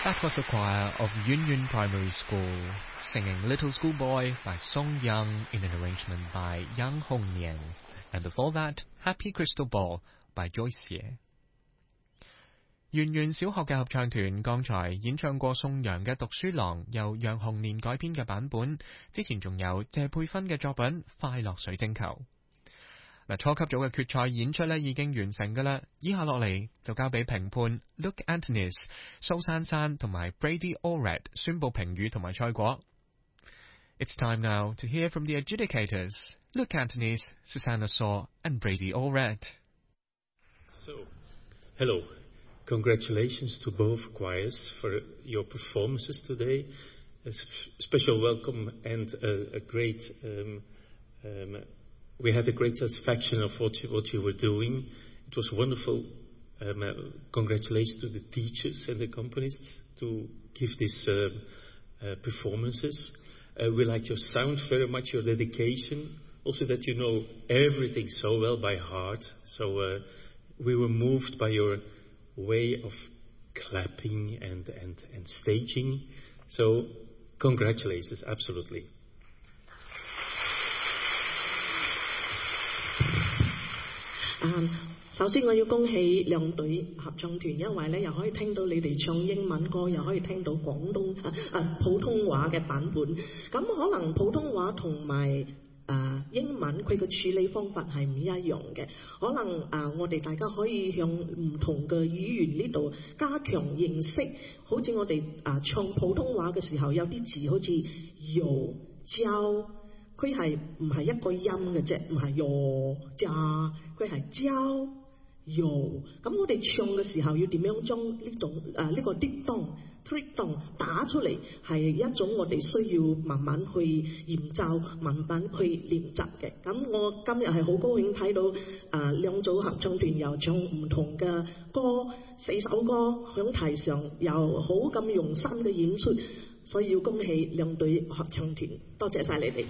That was the choir of Yun Yun Primary School, singing Little Schoolboy by Song Young in an arrangement by Yang Hongnian. And before that, Happy Crystal Ball by Joyce Ye. 圓圓小學嘅合唱團剛才演唱過宋陽嘅《讀書郎》，由楊紅年改編嘅版本，之前仲有謝佩芬嘅作品《快樂水晶球》。初級組嘅決賽演出已經完成㗎啦，以下落嚟就交俾評判 Luke Antonis、蘇珊珊同埋 Brady Allred 宣佈評語同埋賽果。It's time now to hear from the adjudicators, Luke Antonis, Susanna Saw and Brady Allred. So, hello. Congratulations to both choirs for your performances today. A special welcome and a great... we had a great satisfaction of what you were doing. It was wonderful. Congratulations to the teachers and the companists to give these performances. We liked your sound very much, your dedication. Also that you know everything so well by heart. So we were moved by your way of clapping and staging. So congratulations, absolutely. 首先我要恭喜兩隊合唱團，因為又可以聽到你哋唱英文歌，又可以聽到廣東普通話嘅版本。咁可能普通話同埋英文佢嘅處理方法係唔一樣嘅，可能我哋大家可以向唔同嘅語言呢度加強認識。好似我哋唱普通話嘅時候，有啲字好似油膠。佢係唔係一個音嘅啫，唔係油炸，佢係焦油。咁我哋唱嘅時候要點樣將呢個啲當 tritong 打出嚟，係一種我哋需要慢慢去研究、慢慢去練習嘅。咁我今日係好高興睇到兩組合唱團又唱唔同嘅歌，4首歌響台上又好咁用心嘅演出，所以要恭喜兩隊合唱團，多謝晒你哋。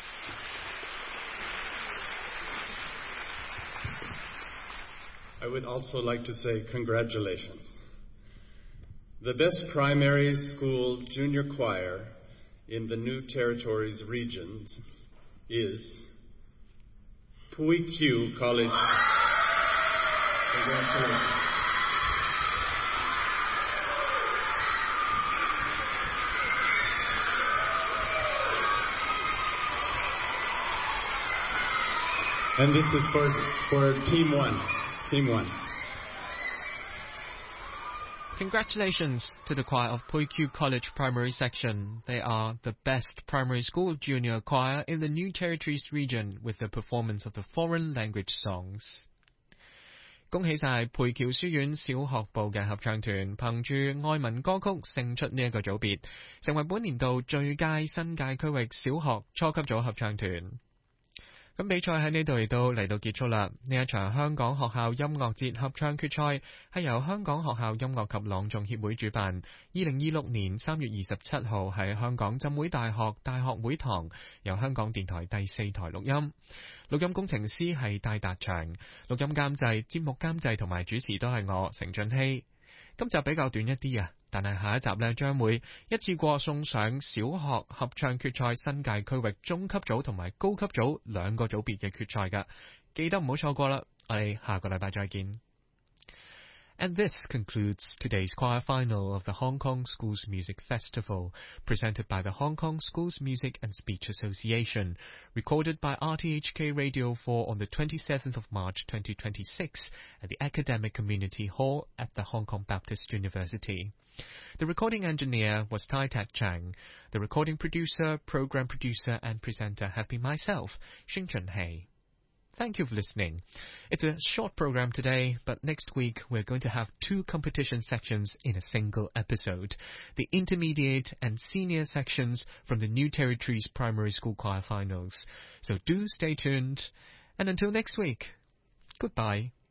I would also like to say congratulations. The best primary school junior choir in the New Territories regions is Pui Q College. Congratulations. And this is for Team 1. Team 1. Congratulations to the choir of Pui Q College Primary Section. They are the best primary school junior choir in the New Territories region with the performance of the foreign language songs. 恭喜晒培僑書院小學部嘅合唱團，憑住愛文歌曲勝出呢一個組別，成為本年度最佳新界區域小學初級組合唱團。咁比賽喺呢度亦都嚟到結束啦。呢一場香港學校音樂節合唱決賽係由香港學校音樂及朗誦協會主辦，2026年3月27號喺香港浸會大學大學會堂，由香港電台第4台錄音。錄音工程師係戴達祥，錄音監製、節目監製同埋主持都係我成俊熙。今集比較短一啲但係下一集呢將會一次過送上小學合唱決賽新界區域中級組同埋高級組兩個組別嘅決賽㗎，記得唔好錯過啦！我哋下個禮拜再見。And this concludes today's choir final of the Hong Kong Schools Music Festival, presented by the Hong Kong Schools Music and Speech Association, recorded by RTHK Radio 4 on the 27th of March 2026 at the Academic Community Hall at the Hong Kong Baptist University. The recording engineer was Tai Tak Chang. The recording producer, program producer and presenter have been myself, Xing Chunhei. Thank you for listening. It's a short program today, but next week we're going to have 2 competition sections in a single episode. The intermediate and senior sections from the New Territories Primary School Choir Finals. So do stay tuned. And until next week, goodbye.